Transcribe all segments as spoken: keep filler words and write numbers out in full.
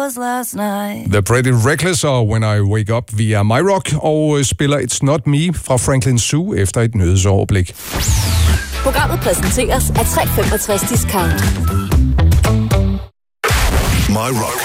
was last night. The Pretty Reckless og When I Wake Up via My Rock, og spiller It's Not Me fra Franklin Zoo efter et nyhedsoverblik. Programmet præsenteres af tre komma femogtres Discount. My Rock.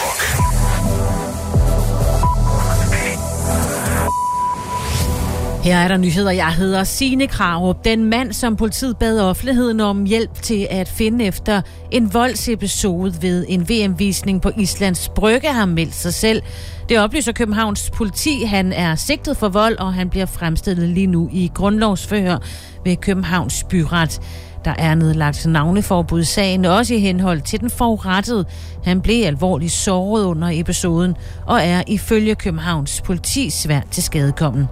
Her er der nyheder. Jeg hedder Signe Krarup. Den mand, som politiet bad offentligheden om hjælp til at finde efter en voldsepisode ved en V M-visning på Islands Brygge, har meldt sig selv. Det oplyser Københavns politi. Han er sigtet for vold, og han bliver fremstillet lige nu i grundlovsforhør ved Københavns Byret. Der er nedlagt navneforbud i sagen, også i henhold til den forurettede. Han blev alvorligt såret under episoden og er ifølge Københavns politi svært til skadekommen.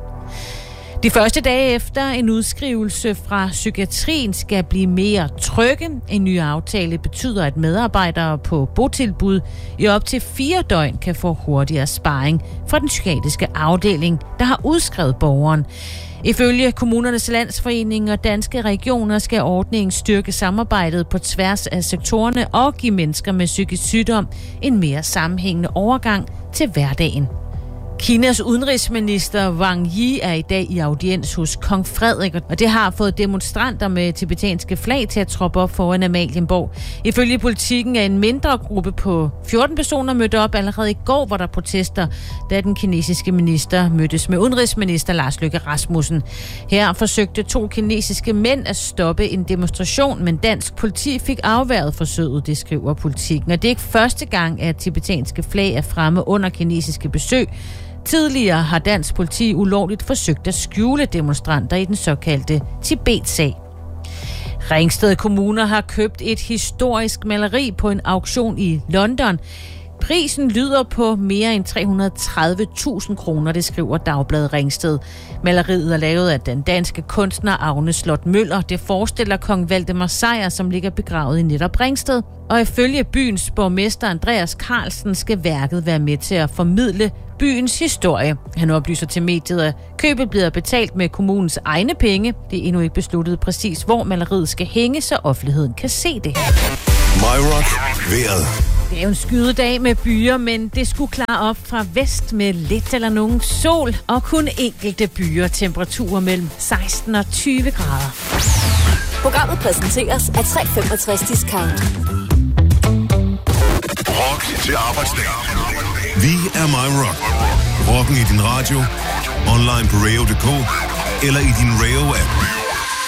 De første dage efter en udskrivelse fra psykiatrien skal blive mere trygge. En ny aftale betyder, at medarbejdere på botilbud i op til fire døgn kan få hurtigere sparring fra den psykiatriske afdeling, der har udskrevet borgeren. Ifølge Kommunernes Landsforening og Danske Regioner skal ordningen styrke samarbejdet på tværs af sektorerne og give mennesker med psykisk sygdom en mere sammenhængende overgang til hverdagen. Kinas udenrigsminister Wang Yi er i dag i audiens hos kong Frederik, og det har fået demonstranter med tibetanske flag til at troppe op foran Amalienborg. Ifølge Politikken er en mindre gruppe på fjorten personer mødt op allerede i går, hvor der protester, da den kinesiske minister mødtes med udenrigsminister Lars Løkke Rasmussen. Her forsøgte to kinesiske mænd at stoppe en demonstration, men dansk politi fik afværget forsøget, det skriver Politikken. Og det er ikke første gang, at tibetanske flag er fremme under kinesiske besøg. Tidligere har dansk politi ulovligt forsøgt at skjule demonstranter i den såkaldte Tibet-sag. Ringsted Kommune har købt et historisk maleri på en auktion i London. Prisen lyder på mere end tre hundrede og tredive tusind kroner, det skriver Dagbladet Ringsted. Maleriet er lavet af den danske kunstner Agne Slot Møller. Det forestiller kong Valdemar Sejr, som ligger begravet i netop Ringsted. Og ifølge byens borgmester Andreas Carlsen skal værket være med til at formidle byens historie. Han oplyser til mediet, at købet bliver betalt med kommunens egne penge. Det er endnu ikke besluttet præcis, hvor maleriet skal hænge, så offentligheden kan se det. My Rock. Vejret. Det er jo en skydedag med byer, men det skulle klare op fra vest med lidt eller nogen sol og kun enkelte byer. Temperaturer mellem seksten og tyve grader. Programmet præsenteres af tre komma femogtres Discount. Rock til arbejdsdag. Vi er My Rock. Rocken i din radio, online på radio punktum d k eller i din Radio-app.